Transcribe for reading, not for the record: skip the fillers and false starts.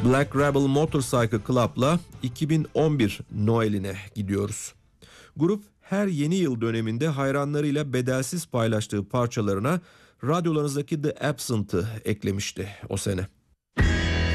Black Rebel Motorcycle Club'la 2011 Noel'ine gidiyoruz. Grup her yeni yıl döneminde hayranlarıyla bedelsiz paylaştığı parçalarına radyolarınızdaki The Absent'ı eklemişti o sene.